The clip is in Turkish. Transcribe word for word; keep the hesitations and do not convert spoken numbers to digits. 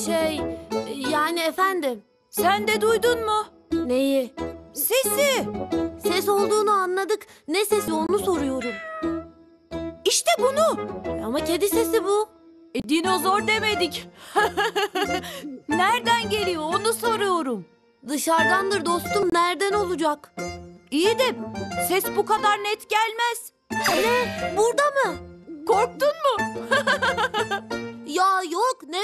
Şey, yani efendim. Sen de duydun mu? Neyi? Sesi. Ses olduğunu anladık. Ne sesi onu soruyorum. İşte bunu. Ama kedi sesi bu. E, dinozor demedik. Nereden geliyor onu soruyorum. Dışarıdandır dostum. Nereden olacak? İyi de ses bu kadar net gelmez. Ne? Burada mı? Korktun mu? Ya yok. Ne